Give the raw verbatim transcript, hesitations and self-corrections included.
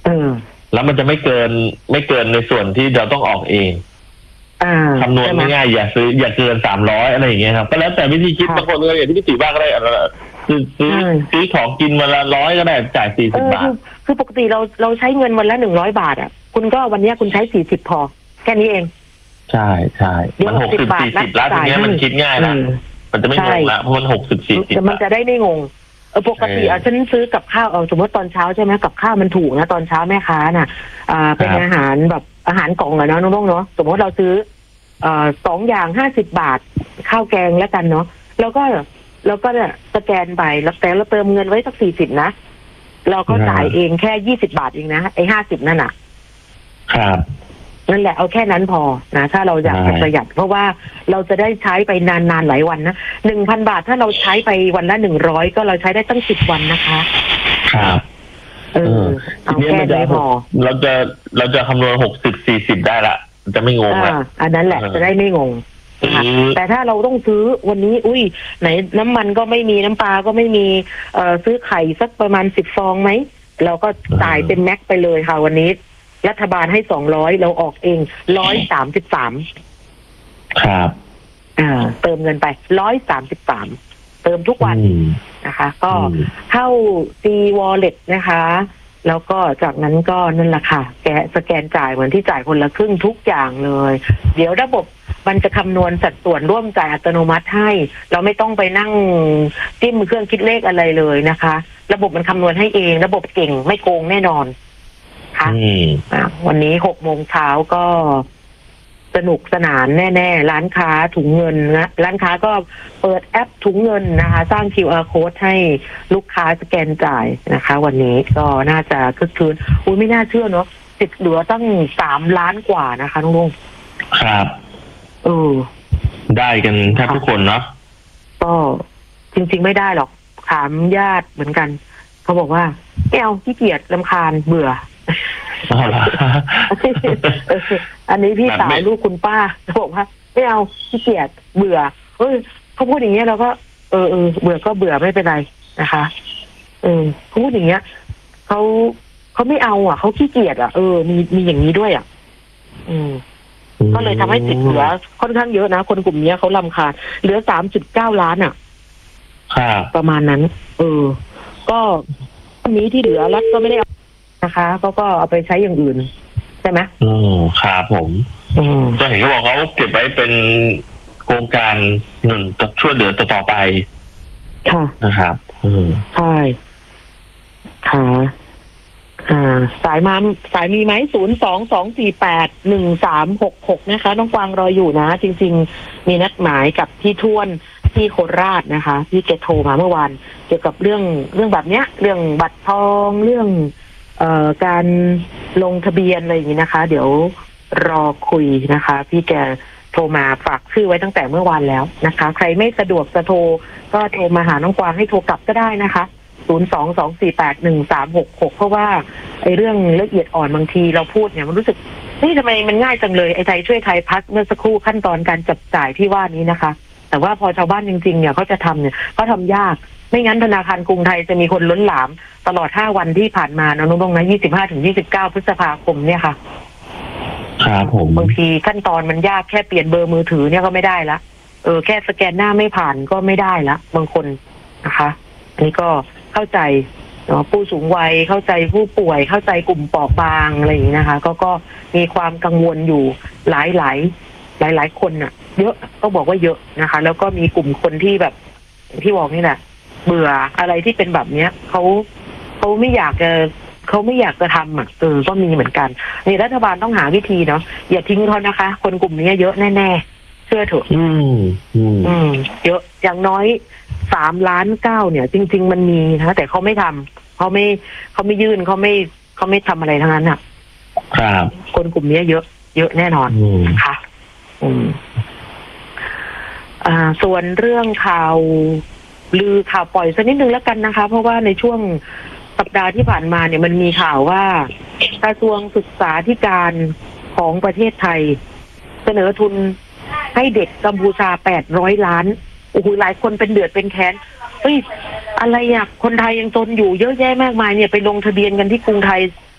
เออแล้วมันจะไม่เกินไม่เกินในส่วนที่เราต้องออกเองคำนวณง่ายๆอย่าซื้ออย่าเกินสามร้อยอะไรอย่างเงี้ยครับก็แล้วแต่วิธีคิดบางคนก็อย่างที่พี่ติว่าก็ได้ซื้อซื้อซื้อของกินวันละร้อยก็ได้จ่ายสี่สิบบาทคือปกติเราเราใช้เงินวันละหนึ่งร้อยบาทอ่ะคุณก็วันนี้คุณใช้สี่สิบพอแค่นี้เองใช่ใช่มันหกสิบสี่สิบล้านอย่างเงี้ยมันคิดง่ายนะมันจะไม่งงละเพราะมันหกสิบสี่สิบมันจะได้ไม่งงเออปกติอ่ะฉันซื้อกับข้าวเอาสมมติตอนเช้าใช่ไหมกับข้าวมันถูกนะตอนเช้าแม่ค้าน่ะอ่าเป็นอาหารแบบอาหารกล่องอะเนาะน้องๆเนาะสมมติเราซื้อเอ่อสองอย่างห้าสิบบาทข้าวแกงแล้วกันเนาะแล้วก็แล้วก็เนี่ยสแกนไปแล้วแต่เราเติมเงินไว้สักสี่สิบนะเราก็จ่ายเองแค่ยี่สิบบาทเองนะไอ้ห้าสิบนั่นน่ะครับนั่นแหละเอาแค่นั้นพอนะถ้าเราอยากจะประหยัดเพราะว่าเราจะได้ใช้ไปนานๆหลายวันนะหนึ่งพันบาทถ้าเราใช้ไปวันละหนึ่งร้อยก็เราใช้ได้ตั้งสิบวันนะคะครับเออเอาแค่นี้พอเราจะเราจะคำนวณหกสิบสี่สิบได้ละจะไม่งงละอันนั้นแหละจะได้ไม่งงแต่ถ้าเราต้องซื้อวันนี้อุ้ยไหนน้ำมันก็ไม่มีน้ำปลาก็ไม่มีเอ่อซื้อไข่สักประมาณสิบฟองไหมเราก็จ่ายเป็นแม็กไปเลยค่ะวันนี้รัฐบาลให้สองร้อยเราออกเองร้อยสามสิบสามครับอ่าเติมเงินไปร้อยสามสิบสามเติมทุกวันนะคะก็เข้า C Wallet นะคะแล้วก็จากนั้นก็นั่นแหละค่ะแกะสแกนจ่ายเหมือนที่จ่ายคนละครึ่งทุกอย่างเลยเดี๋ยวระบบมันจะคำนวณสัดส่วนร่วมจ่ายอัตโนมัติให้เราไม่ต้องไปนั่งจิ้มเครื่องคิดเลขอะไรเลยนะคะระบบมันคำนวณให้เองระบบเก่งไม่โกงแน่นอนค่ะวันนี้หกโมงเช้าก็สนุกสนานแน่ๆร้านค้าถุงเงินนะร้านค้าก็เปิดแอปถุงเงินนะคะสร้าง คิว อาร์ Code ให้ลูกค้าสแกนจ่ายนะคะวันนี้ก็น่าจะคึกคืนอุ้ยไม่น่าเชื่อเนาะติดเหลือตั้งสามล้านกว่านะคะน้องลุงครับเออได้กันแทบทุกคนเนาะก็จริงๆไม่ได้หรอกถามญาติเหมือนกันเขาบอกว่าไม่เอาขี้เกียจรำคาญเบื่ออันนี้พี่สาวลูกคุณป้าบอกว่าไม่เอาขี้เกียจเบื่อเออเขาพูดอย่างเงี้ยเราก็เออเออเบื่อก็เบื่อไม่เป็นไรนะคะเออเขาพูดอย่างเงี้ยเขาเขาไม่เอาอ่ะเขาขี้เกียจอ่ะเออมีมีอย่างนี้ด้วยอ่ะอืมก็เลยทำให้ติดเหลือค่อนข้างเยอะนะคนกลุ่มนี้เขารำคาญเหลือสามจุดเก้าล้านอ่ะประมาณนั้นเออก็อันนี้ที่เหลือรัฐก็ไม่ได้เอานะคะเขาก็เอาไปใช้อย่างอื่นใช่ไหมอืมครับผมก็เห็นเขาบอกเขาเก็บไว้เป็นโครงการหนึ่งช่วยเหลือต่อไปค่ะนะครับอืมใช่ค่ะอ่าสายมาสายมีไหมศูนย์สองสองสี่แปดหนึ่งสามหกหกนะคะน้องกวางรออยู่นะจริงๆมีนัดหมายกับพี่ท้วนที่โคราชนะคะพี่แกโทรมาเมื่อวานเกี่ยวกับเรื่องเรื่องแบบเนี้ยเรื่องบัตรทองเรื่องเอ่อการลงทะเบียนอะไรอย่างนี้นะคะเดี๋ยวรอคุยนะคะพี่แกโทรมาฝากชื่อไว้ตั้งแต่เมื่อวานแล้วนะคะใครไม่สะดวกจะโทรก็โทรมาหาน้องกวางให้โทรกลับก็ได้นะคะศูนย์ สอง สอง สี่ แปด หนึ่ง สาม หก หกเพราะว่าไอ้เรื่องละเอียดอ่อนบางทีเราพูดเนี่ยมันรู้สึกนี่ทำไมมันง่ายจังเลยไอ้ไทยช่วยไทยพัฒน์เมื่อสักครู่ขั้นตอนการจับจ่ายที่ว่านี้นะคะแต่ว่าพอชาวบ้านจริงๆเนี่ยเขาจะทำเนี่ยเขาทำยากไม่งั้นธนาคารกรุงไทยจะมีคนล้นหลามตลอดห้าวันที่ผ่านมาน้องๆนะยี่สิบห้าถึงยี่สิบเก้าพฤษภาคมเนี่ยค่ะครับผมบางทีขั้นตอนมันยากแค่เปลี่ยนเบอร์มือถือเนี่ยก็ไม่ได้ละเออแค่สแกนหน้าไม่ผ่านก็ไม่ได้ละบางคนนะคะอันนี้ก็เข้าใจเนาะผู้สูงวัยเข้าใจผู้ป่วยเข้าใจกลุ่มเปราะบางอะไรอย่างนี้นะคะก็ก็มีความกังวลอยู่หลายหลายหลายหลายคนน่ะเยอะก็บอกว่าเยอะนะคะแล้วก็มีกลุ่มคนที่แบบที่บอกนี่แหละเบื่ออะไรที่เป็นแบบเนี้ยเขาเขาไม่อยากจะเขาไม่อยากจะทำอ่ะเออก็มีเหมือนกันนี่รัฐบาลต้องหาวิธีเนาะอย่าทิ้งเขานะคะคนกลุ่มนี้เยอะแน่ๆเชื่อเถอะอืมอืมอืมเยอะอย่างน้อยสามล้านเก้าเนี่ยจริงๆมันมีนะแต่เขาไม่ทำเขาไม่เขาไม่ยื่นเขาไม่เขาไม่ทำอะไรทั้งนั้นอ่ะครับคนกลุ่มนี้เยอะเยอะแน่นอนค่ะอืมอ่าส่วนเรื่องข่าวลือข่าวปล่อยสักนิดนึงแล้วกันนะคะเพราะว่าในช่วงสัปดาห์ที่ผ่านมาเนี่ยมันมีข่าวว่ากระทรวงศึกษาธิการของประเทศไทยเสนอทุนให้เด็กกัมพูชาแปดร้อยล้านโอ้โหหลายคนเป็นเดือดเป็นแค้นเฮ้ยอะไรอ่ะคนไทยยังจนอยู่เยอะแยะมากมายเนี่ยไปลงทะเบียนกันที่กรุงไทย